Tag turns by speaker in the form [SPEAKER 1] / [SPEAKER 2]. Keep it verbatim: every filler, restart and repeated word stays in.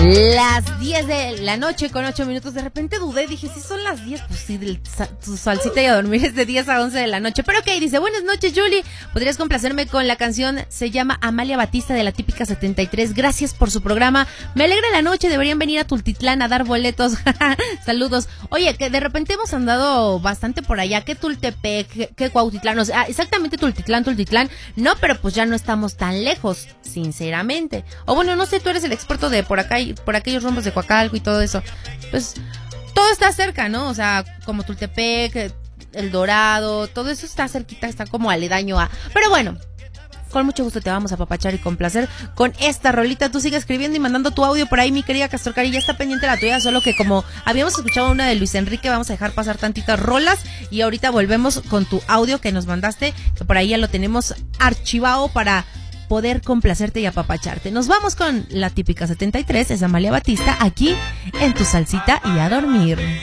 [SPEAKER 1] Las diez de la noche con ocho minutos. De repente dudé, dije, si son las diez, pues sí, del, tu salsita y a dormir es de diez a once de la noche. Pero ok, dice, buenas noches, Julie. ¿Podrías complacerme con la canción? Se llama Amalia Batista de la Típica setenta y tres. Gracias por su programa. Me alegra la noche, deberían venir a Tultitlán a dar boletos. Saludos. Oye, que de repente hemos andado bastante por allá. Que Tultepec, que, que Cuautitlán. O sea, exactamente Tultitlán, Tultitlán. No, pero pues ya no estamos tan lejos, sinceramente. O bueno, no sé, tú eres el experto de por acá, por aquellos rumbos de Coacalco y todo eso. Pues todo está cerca, ¿no? O sea, como Tultepec, El Dorado, todo eso está cerquita, está como aledaño a... Pero bueno, con mucho gusto te vamos a apapachar y complacer con esta rolita. Tú sigue escribiendo y mandando tu audio por ahí, mi querida Castorcari. Ya está pendiente la tuya, solo que como habíamos escuchado una de Luis Enrique, vamos a dejar pasar tantitas rolas y ahorita volvemos con tu audio que nos mandaste, que por ahí ya lo tenemos archivado para poder complacerte y apapacharte. Nos vamos con la Típica setenta y tres, es Amalia Batista, aquí en Tu Salsita y a Dormir.